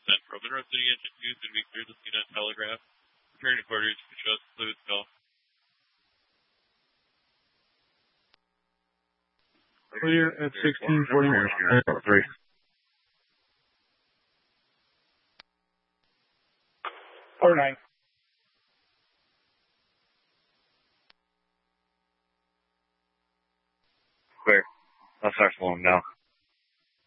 Roman Road City Engine 2 is going to be cleared to see on Telegraph. Returning to quarters, show us fluid spill. Clear at 1641. 3. Or 9. Clear. I'll start slowing down.